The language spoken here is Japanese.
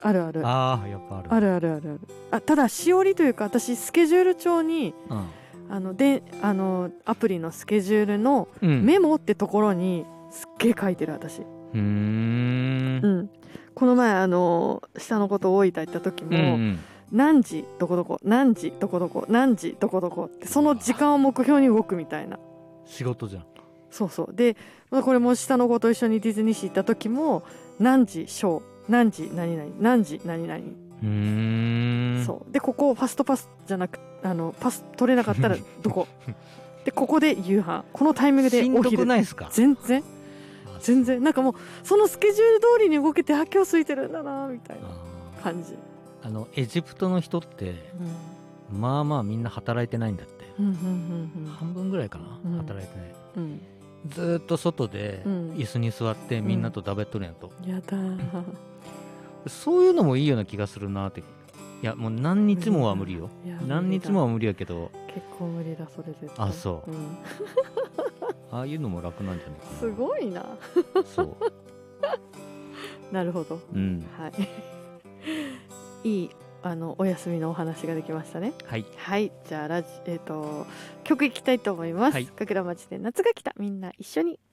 あるある。 ああ、やっぱある。 あるあるあるある。ただしおりというか、私スケジュール帳にアプリのスケジュールのメモってところにすっげえ書いてる私。この前下の子と大分行った時も、何時どこどこ、何時どこどこ、何時どこどこってその時間を目標に動くみたいな。 仕事じゃん。そうそうで、これも下の子と一緒にディズニーシー行った時も、何時ショー、何時何々、何時何々。そうで、ここファストパスじゃなくパス取れなかったらどこで、ここで夕飯、このタイミングでお昼。 しんどくないですか？ 全然なんかもうそのスケジュール通りに動けて、今日空いてるんだなみたいな感じ。 エジプトの人って、まあまあみんな働いてないんだって、半分ぐらいかな、働いてない、ずっと外で椅子に座ってみんなと食べとるんやと、 やだそういうのもいいような気がするなって。いやもう何日もは無理よ。何日もは無理やけど、 結構無理だそれ絶対。 あ、そう、ああいうのも楽なんじゃないかな。 すごいなそうなるほど、はいいいお休みのお話ができましたね。はい、じゃあ曲いきたいと思います。神楽町で夏が来た、みんな一緒に。